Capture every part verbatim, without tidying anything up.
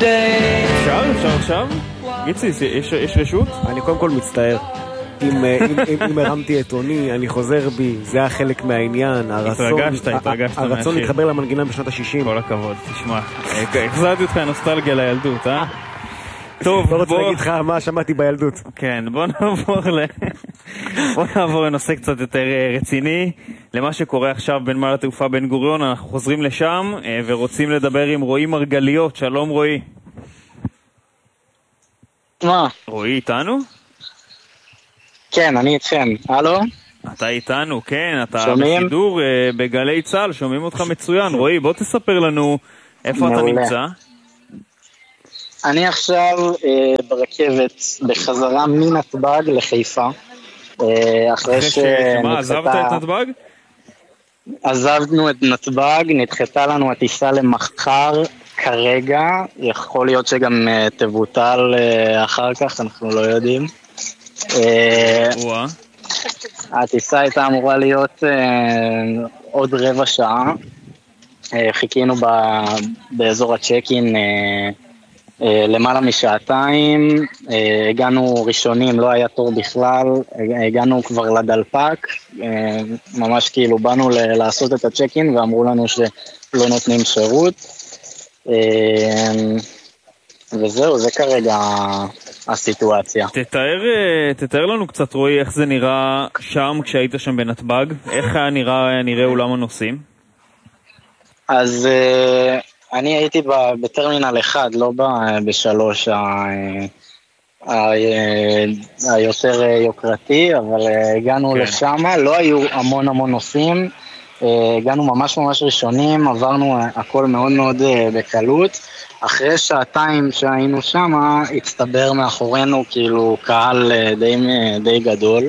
day. אפשר, אפשר עכשיו? גיצי, יש, יש רשות? אני קודם כל מצטער. אם, אם, אם, אם הרמתי את עוני, אני חוזר בי, זה היה חלק מהעניין, הרצון, התרגשת, התרגשת הרצון להתחבר למנגינה בשנות ה-שישים. כל הכבוד, תשמע, החזרתי אותך נוסטלגיה לילדות, אה? טוב, לא רוצה להגיד לך מה שמעתי בילדות. כן, בוא נעבור ל... בוא נעבור לנושא קצת יותר רציני, למה שקורה עכשיו בנמל התעופה בן גוריון. אנחנו חוזרים לשם ורוצים לדבר עם רועי מרגליות. שלום רועי. מה? רועי איתנו? כן, אני איתכם. הלו? אתה איתנו, כן, אתה שומעים? בשידור בגלי צה"ל, שומעים אותך מצוין. רועי, בוא תספר לנו איפה אתה נמצא. אני עכשיו אה, ברכבת בחזרה מנתב"ג לחיפה. אה, אחרי ש... מה, עזבת את נתב"ג? עזבנו את נתב"ג, נדחתה לנו הטיסה למחר כרגע, יכול להיות שגם אה, תבוטל אה, אחר כך, אנחנו לא יודעים. אה, וואה. הטיסה הייתה אמורה להיות אה, עוד רבע שעה. אה, חיכינו ב, באזור הצ'קין אה, למעלה משעתיים, הגענו ראשונים, לא היה תור בכלל, הגענו כבר לדלפק, ממש כאילו באנו לעשות את הצ'קין ואמרו לנו שלא נותנים שירות, וזהו, זה כרגע הסיטואציה. תתאר, תתאר לנו קצת רועי איך זה נראה שם כשהיית שם בנתב"ג, איך היה נראה, נראה אולם הנוסעים? אז... אני הייתי בטרמינל אחד, לא בשלוש היותר יוקרתי, אבל הגענו לשם, לא היו המון המון נוסעים, הגענו ממש ממש ראשונים, עברנו הכל מאוד מאוד בקלות, אחרי שעתיים שהיינו שם, הצטבר מאחורינו כאילו קהל די, די גדול,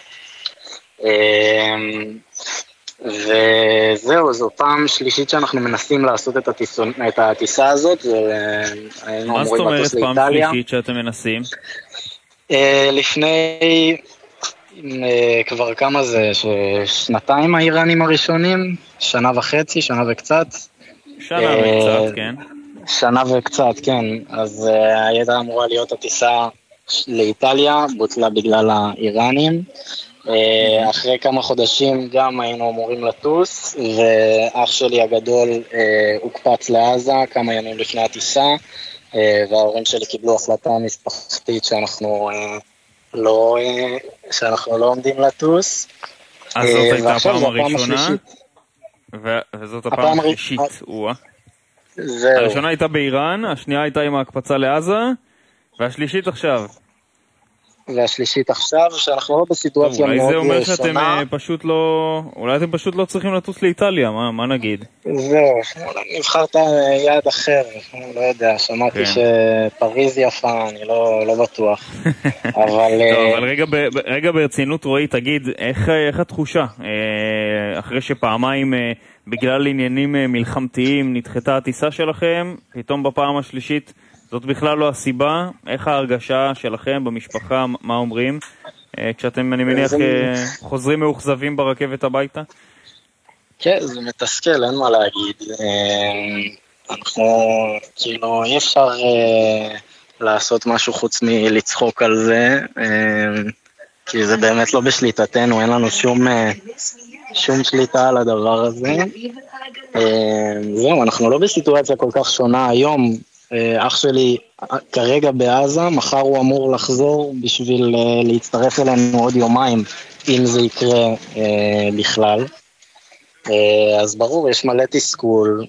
וזהו, זו פעם שלישית שאנחנו מנסים לעשות את, הטיסון, את הטיסה הזאת. מה זאת אומרת פעם שלישית שאתם מנסים? לפני כבר כמה זה, שנתיים האיראנים הראשונים, שנה וחצי, שנה וקצת. שנה וקצת, כן. שנה וקצת, כן. אז הייתה אמורה להיות הטיסה לאיטליה, בוטלה בגלל האיראנים. אחרי כמה חודשים גם היינו אמורים לטוס, ואח שלי הגדול הוקפץ לעזה כמה ימים לפני הטיסה, וההורים שלי קיבלו החלטה משפחתית שאנחנו לא, שאנחנו לא עומדים לטוס. אז זאת הייתה הפעם הראשונה, וזאת הפעם השלישית. הראשונה הייתה באיראן, השנייה הייתה עם ההקפצה לעזה, והשלישית עכשיו. והשלישית עכשיו, שאנחנו לא בסיטואציה מאוד שונה. אולי זה אומר שאתם פשוט לא... אולי אתם פשוט לא צריכים לטוס לאיטליה, מה, מה נגיד? זהו, נבחרת יעד אחר, לא יודע, שמעתי שפריז יפה, אני לא, לא בטוח. אבל... טוב, אבל רגע, רגע ברצינות רועי, תגיד, איך, איך התחושה? אחרי שפעמיים בגלל עניינים מלחמתיים נדחתה הטיסה שלכם, פתאום בפעם השלישית זאת בכלל לא הסיבה, איך ההרגשה שלכם במשפחה, מה אומרים, כשאתם, אני מניח, חוזרים מאוכזבים ברכבת הביתה? כן, זה מתסכל, אין מה להגיד. אנחנו, כאילו, אי אפשר לעשות משהו חוץ מלצחוק על זה, כי זה באמת לא בשליטתנו, אין לנו שום, שום שליטה על הדבר הזה. זהו, אנחנו לא בסיטואציה כל כך שונה היום, אח שלי כרגע בעזה, מחר הוא אמור לחזור בשביל להצטרף אלינו עוד יומיים, אם זה יקרה בכלל. אז ברור, יש מלא תסכול,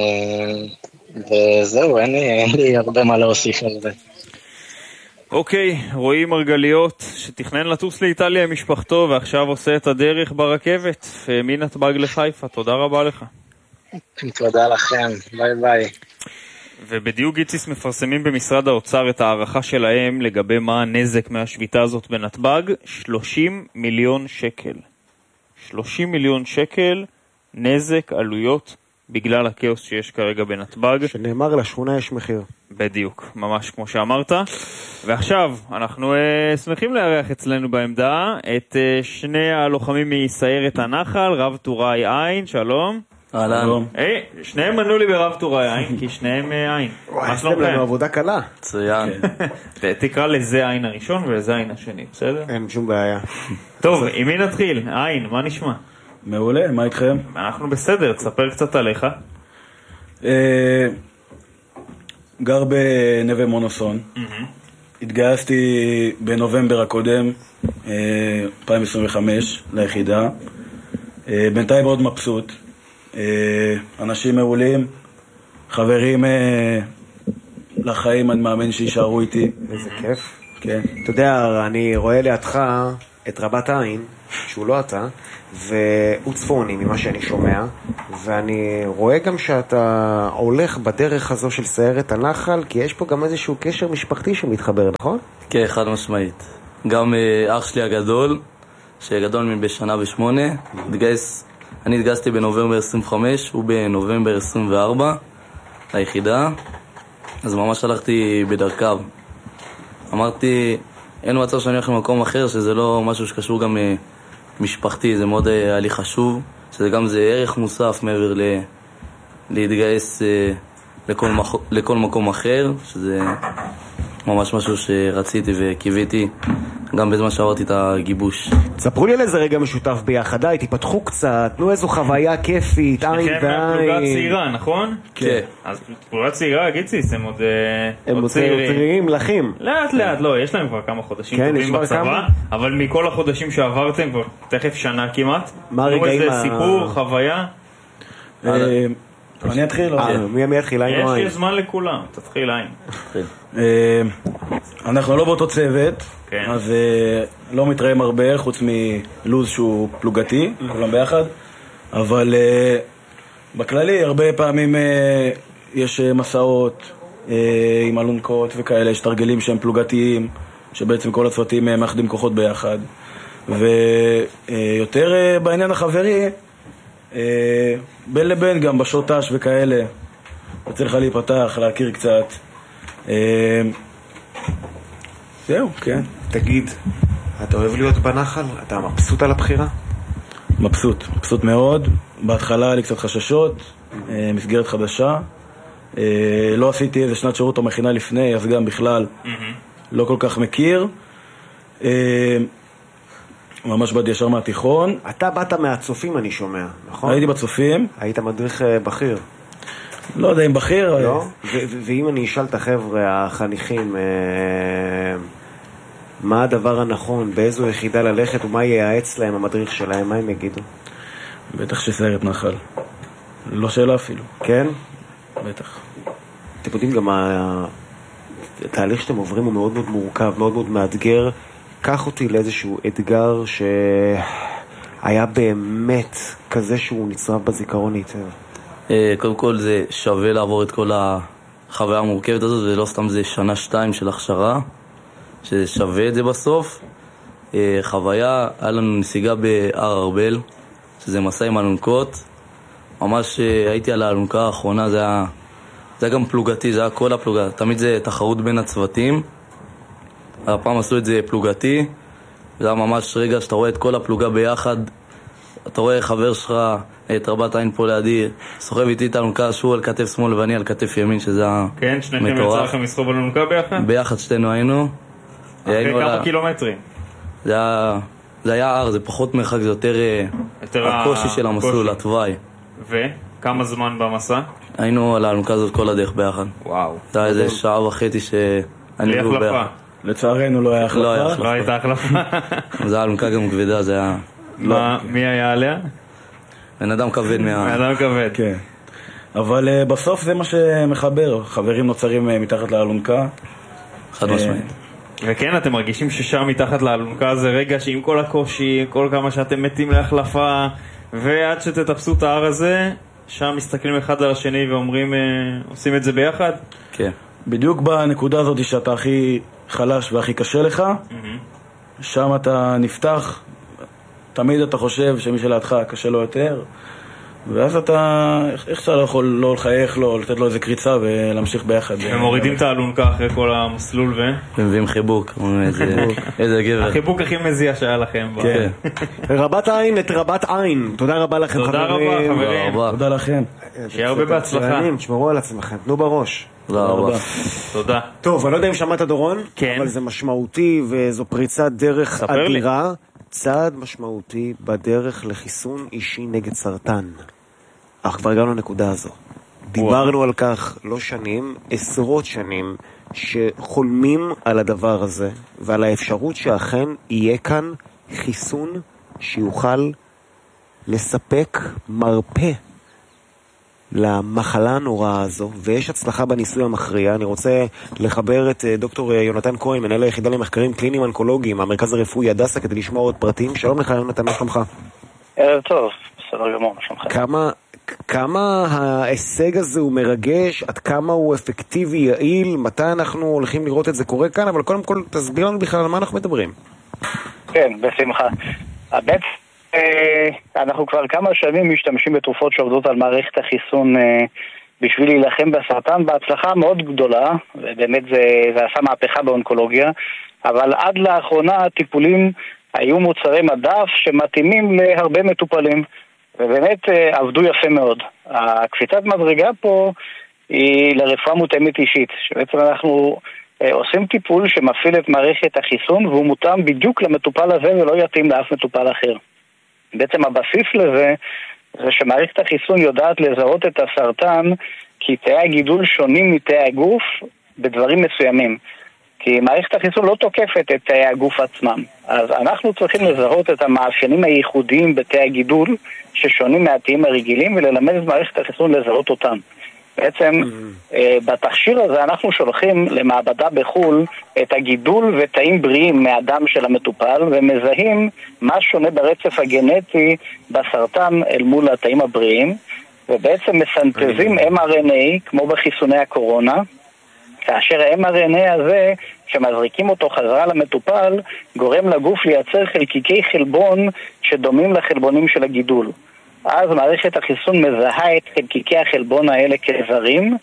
וזהו, אין לי, אין לי הרבה מה להוסיף על זה. אוקיי, רועי מרגליות, שתכנן לטוס לאיטליה עם משפחתו, ועכשיו עושה את הדרך ברכבת, מנתב"ג לחיפה. תודה רבה לך. תודה לכם, ביי ביי. ובדיוק גיציס מפרסמים במשרד האוצר את הערכה שלהם לגבי מה הנזק מהשביתה הזאת בנתב"ג, שלושים מיליון שקל. שלושים מיליון שקל נזק, עלויות, בגלל הכאוס שיש כרגע בנתב"ג. שנאמר לשכונה יש מחיר. בדיוק, ממש כמו שאמרת. ועכשיו, אנחנו uh, שמחים לארח אצלנו בעמדה את uh, שני הלוחמים מסיירת הנחל, רב טוראי עין, שלום. אהלן. היי, שניהם מנו לי ברב טורי עין, כי שניהם עין. וואי, עשיתם לנו עבודה קלה. מצוין. תקרא לזה עין הראשון ולזה עין השני, בסדר? אין שום בעיה. טוב, עם מי נתחיל? עין, מה נשמע? מעולה, מה איתכם? אנחנו בסדר, תספר קצת עליך. גר בנווה מונוסון. התגייסתי בנובמבר הקודם, אלפיים עשרים וחמש, ליחידה. בינתיים מאוד מבסוט. אנשים מעולים, חברים לחיים, אני מאמין שישארו איתי. איזה כיף. כן. אתה יודע, אני רואה לידך את רבת עין, שהוא לא אתה, והוא צפוני ממה שאני שומע, ואני רואה גם שאתה הולך בדרך הזו של סיירת הנחל, כי יש פה גם איזשהו קשר משפחתי שמתחבר, נכון? כן, חד משמעית. גם אח שלי הגדול, שגדול ממני בשנה ושמונה, התגייס, אני התגייסתי בנובמבר עשרים וחמש, הוא בנובמבר עשרים וארבע, ליחידה, אז ממש הלכתי בדרכיו. אמרתי, אין מצב שאני הולך למקום אחר, שזה לא משהו שקשור גם משפחתי, זה מאוד היה לי חשוב, שזה גם זה ערך מוסף מעבר ל... להתגייס לכל, מח... לכל מקום אחר, שזה ממש משהו שרציתי וקיוויתי, גם בזמן שעברתי את הגיבוש. תספרו לי על איזה רגע משותף ביחד, די, תיפתחו קצת, תנו איזו חוויה כיפית, עין ועין. שניכם מהפלוגה צעירה, נכון? כן. אז פלוגה צעירה, גיציס, הם עוד הם צעירים, לחים. לאט לאט, לא, יש להם כבר כמה חודשים כן, טובים יש כבר בצבא, כמה? אבל מכל החודשים שעברתם, כבר תכף שנה כמעט. מה תנו הרגעים איזה ה- סיפור, חוויה. אני אתחיל? או? אה, מי מי יתחיל, עין או יש עין? לי זמן לכולם, תתחיל עין. אה, אנחנו לא באותו צוות, כן. אז אה, לא מתראים הרבה, חוץ מלוז שהוא פלוגתי, כולם ביחד, אבל אה, בכללי הרבה פעמים אה, יש אה, מסעות אה, עם אלונקות וכאלה, יש תרגלים שהם פלוגתיים, שבעצם כל הצוותים אה, מאחדים כוחות ביחד, ויותר אה, בעניין החברי, אה, בין לבין גם בשוטש וכאלה, יוצא לך להיפתח, להכיר קצת. אה, זהו, כן. תגיד, אתה אוהב להיות בנחל? אתה מבסוט על הבחירה? מבסוט, מבסוט מאוד. בהתחלה היה לי קצת חששות, אה, מסגרת חדשה. אה, לא עשיתי איזה שנת שירות או מכינה לפני, אז גם בכלל לא כל כך מכיר. אה, ממש באתי ישר מהתיכון. אתה באת מהצופים, אני שומע, נכון? הייתי בצופים, היית מדריך אה, בכיר, לא יודע אם בכיר. לא? ו- ו- ואם אני אשאל את החבר'ה, החניכים, אה, מה הדבר הנכון, באיזו יחידה ללכת ומה ייעץ להם המדריך שלהם, מה הם יגידו? בטח שסיירת נחל. לא שאלה אפילו. כן? בטח. אתם יודעים גם, ה- התהליך שאתם עוברים הוא מאוד מאוד מורכב, מאוד מאוד מאתגר. קח אותי לאיזשהו אתגר שהיה באמת כזה שהוא נצרב בזיכרון היטב. אה, קודם כל זה שווה לעבור את כל החוויה המורכבת הזאת, ולא סתם זה שנה שתיים של הכשרה, ששווה את זה בסוף. אה, חוויה, היה לנו נסיגה בהר ארבל, שזה מסע עם אלונקות. ממש אה, הייתי על האלונקה האחרונה, זה היה, זה היה גם פלוגתי, זה היה כל הפלוגה. תמיד זה תחרות בין הצוותים. הפעם עשו את זה פלוגתי, זה היה ממש רגע שאתה רואה את כל הפלוגה ביחד. אתה רואה חבר שלך, את רבת עין פה לידי, סוחב איתי את האלונקה, שהוא על כתף שמאל ואני על כתף ימין, שזה היה מטורף. כן, שניכם יצא לכם לסחוב אלונקה ביחד? ביחד שתינו היינו. אחרי היינו כמה על ה- קילומטרים? זה היה, זה היה הר, זה פחות מרחק, זה יותר, אה, יותר הקושי של המסלול, הקושי. התוואי. וכמה זמן במסע? היינו על האלונקה הזאת כל הדרך ביחד. וואו. זה היה איזה שעה וחצי שאני בלי והוא החלפה. ביחד. לצערנו לא היה לא היה החלפה. החלפה. לא הייתה החלפה. זה היה אלונקה גם כבדה, זה היה מה- מי היה עליה? בן אדם כבד מה... אדם כבד. כן. אבל אה, בסוף זה מה שמחבר. חברים נוצרים אה, מתחת לאלונקה. חד משמעית. וכן, אתם מרגישים ששם מתחת לאלונקה זה רגע שעם כל הקושי, כל כמה שאתם מתים להחלפה, ועד שתטפסו את ההר הזה, שם מסתכלים אחד על השני ואומרים, אה, עושים את זה ביחד? כן. בדיוק בנקודה הזאת שאתה הכי חלש והכי קשה לך, שם אתה נפתח, תמיד אתה חושב שמי שלידך קשה לו יותר, ואז אתה, איך שאתה לא יכול לא לחייך לו, לתת לו איזה קריצה ולהמשיך ביחד. הם מורידים את האלונקה אחרי כל המסלול ו... ומביאים חיבוק, איזה גבר. החיבוק הכי מזיע שהיה לכם. כן. רבת עין את רבת עין. תודה רבה לכם חברים. תודה רבה חברים. תודה לכם. שיהיה הרבה בהצלחה. תשמרו על עצמכם, תנו בראש. תודה רבה. תודה. טוב, אני לא יודע אם שמעת דורון, כן. אבל זה משמעותי וזו פריצת דרך אדירה. צעד משמעותי בדרך לחיסון אישי נגד סרטן. אנחנו כבר הגענו לנקודה הזו. דיברנו על כך לא שנים, עשרות שנים, שחולמים על הדבר הזה, ועל האפשרות שאכן יהיה כאן חיסון שיוכל לספק מרפא למחלה הנוראה הזו, ויש הצלחה בניסוי המכריע. אני רוצה לחבר את דוקטור יונתן כהן, מנהל היחידה למחקרים קליניים אונקולוגיים, המרכז הרפואי הדסה, כדי לשמוע עוד פרטים. שלום לך יונתן, מה שלומך? ערב טוב, בסדר גמור, מה שלומך? כמה, כמה ההישג הזה הוא מרגש, עד כמה הוא אפקטיבי, יעיל, מתי אנחנו הולכים לראות את זה קורה כאן, אבל קודם כל תסביר לנו בכלל על מה אנחנו מדברים. כן, בשמחה. הבית אנחנו כבר כמה שנים משתמשים בתרופות שעובדות על מערכת החיסון בשביל להילחם בסרטן בהצלחה מאוד גדולה, ובאמת זה, זה עשה מהפכה באונקולוגיה, אבל עד לאחרונה הטיפולים היו מוצרי מדף שמתאימים להרבה מטופלים, ובאמת עבדו יפה מאוד. הקפיצת מדרגה פה היא לרפואה מותאמת אישית, שבעצם אנחנו עושים טיפול שמפעיל את מערכת החיסון והוא מותאם בדיוק למטופל הזה ולא יתאים לאף מטופל אחר. בעצם הבסיס לזה זה שמערכת החיסון יודעת לזהות את הסרטן כי תאי הגידול שונים מתאי הגוף בדברים מסוימים. כי מערכת החיסון לא תוקפת את תאי הגוף עצמם. אז אנחנו צריכים לזהות את המאפיינים הייחודיים בתאי הגידול ששונים מהתאים הרגילים וללמד את מערכת החיסון לזהות אותם. בעצם בתכשיר הזה אנחנו שולחים למעבדה בחול את הגידול ותאים בריאים מהדם של המטופל ומזהים מה שונה ברצף הגנטי בסרטן אל מול התאים הבריאים, ובעצם מסנתזים אם אר אן איי כמו בחיסוני הקורונה, כאשר ה-אם אר אן איי הזה שמזריקים אותו חזרה למטופל גורם לגוף לייצר חלקיקי חלבון שדומים לחלבונים של הגידול. אז מערכת החיסון מזהה את חלקיקי החלבון האלה כזרים,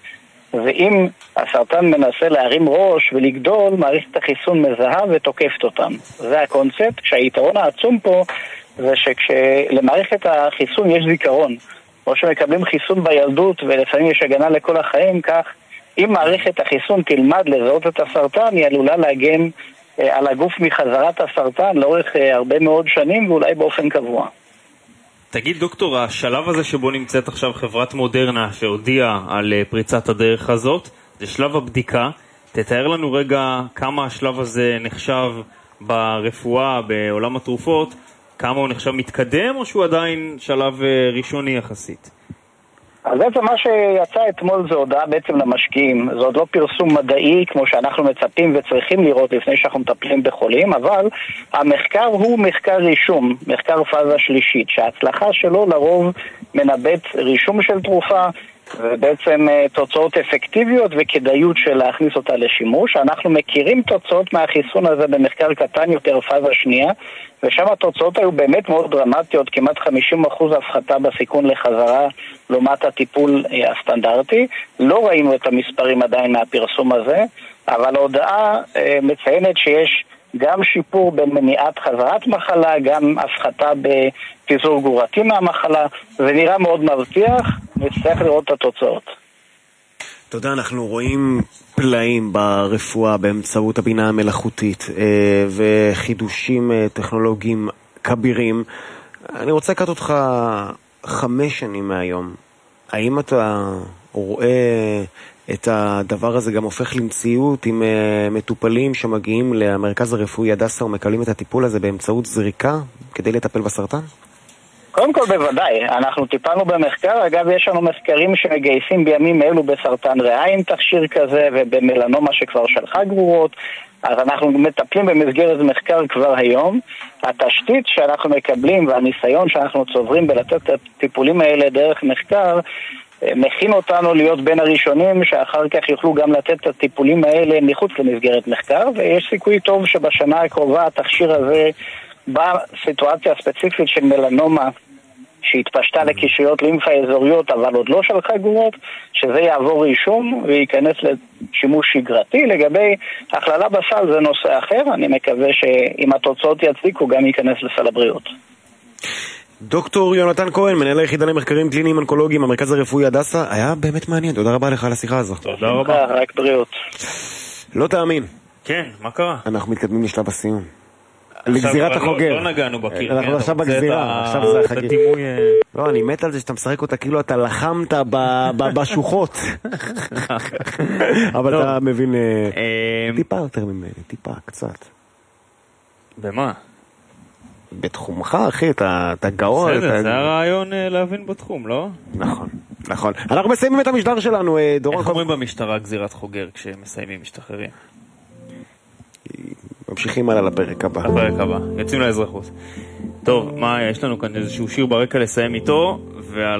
ואם הסרטן מנסה להרים ראש ולגדול, מערכת החיסון מזהה ותוקפת אותם. זה הקונספט. כשהיתרון העצום פה זה שכשלמערכת החיסון יש זיכרון, או שמקבלים חיסון בילדות ולפעמים יש הגנה לכל החיים, כך אם מערכת החיסון תלמד לזהות את הסרטן, היא עלולה להגן על הגוף מחזרת הסרטן לאורך הרבה מאוד שנים ואולי באופן קבוע. תגיד דוקטור, השלב הזה שבו נמצאת עכשיו חברת מודרנה שהודיעה על פריצת הדרך הזאת, זה שלב הבדיקה. תתאר לנו רגע כמה השלב הזה נחשב ברפואה, בעולם התרופות, כמה הוא נחשב מתקדם או שהוא עדיין שלב ראשוני יחסית? אז בעצם מה שיצא אתמול זה הודעה בעצם למשקיעים. זה עוד לא פרסום מדעי כמו שאנחנו מצפים וצריכים לראות לפני שאנחנו מטפלים בחולים, אבל המחקר הוא מחקר רישום, מחקר פאזה שלישית, שההצלחה שלו לרוב מנבט רישום של תרופה ובעצם תוצאות אפקטיביות וכדאיות של להכניס אותה לשימוש. אנחנו מכירים תוצאות מהחיסון הזה במחקר קטן יותר, פאזה שנייה, ושם התוצאות היו באמת מאוד דרמטיות, כמעט חמישים אחוז הפחתה בסיכון לחזרה לעומת הטיפול הסטנדרטי. לא ראינו את המספרים עדיין מהפרסום הזה, אבל ההודעה מציינת שיש גם שיפור במניעת חזרת מחלה, גם הפחתה בפיזור גרורתי מהמחלה. זה נראה מאוד מבטיח, נצטרך לראות את התוצאות. תודה, אנחנו רואים פלאים ברפואה באמצעות הבינה המלאכותית וחידושים טכנולוגיים כבירים. אני רוצה לקחת אותך חמש שנים מהיום. האם אתה רואה את הדבר הזה גם הופך למציאות עם מטופלים שמגיעים למרכז הרפואי הדסה ומקבלים את הטיפול הזה באמצעות זריקה כדי לטפל בסרטן? קודם כל בוודאי, אנחנו טיפלנו במחקר, אגב יש לנו מחקרים שמגייסים בימים אלו בסרטן ריאה עם תכשיר כזה ובמלנומה שכבר שלחה גרורות, אז אנחנו מטפלים במסגרת מחקר כבר היום. התשתית שאנחנו מקבלים והניסיון שאנחנו צוברים בלתת את הטיפולים האלה דרך מחקר מכין אותנו להיות בין הראשונים שאחר כך יוכלו גם לתת את הטיפולים האלה מחוץ למסגרת מחקר, ויש סיכוי טוב שבשנה הקרובה התכשיר הזה בסיטואציה הספציפית של מלנומה שהתפשטה לקישויות לימפה אזוריות אבל עוד לא של חגורות, שזה יעבור רישום וייכנס לשימוש שגרתי. לגבי הכללה בסל זה נושא אחר, אני מקווה שאם התוצאות יצדיקו גם ייכנס לסל הבריאות. דוקטור יונתן כהן, מנהל היחידה למחקרים קליניים אונקולוגיים, המרכז הרפואי הדסה, היה באמת מעניין, תודה רבה לך על השיחה הזו. תודה רבה. רק בריאות. לא תאמין. כן, מה קרה? אנחנו מתקדמים לשלב הסיום. לגזירת החוגר. לא נגענו בקיר. אנחנו עכשיו בגזירה, עכשיו זה החגיר. לא, אני מת על זה שאתה משחק אותה כאילו אתה לחמת בשוחות. אבל אתה מבין טיפה יותר ממני, טיפה, קצת. במה? בתחומך, אחי, אתה גאון. בסדר, זה הרעיון להבין בתחום, לא? נכון, נכון. אנחנו מסיימים את המשדר שלנו, דורון. איך אומרים במשטרה גזירת חוגר כשמסיימים משתחררים? ממשיכים הלאה לפרק הבא. לפרק הבא, יוצאים לאזרחות. טוב, מה, יש לנו כאן איזשהו שיר ברקע לסיים איתו, ועל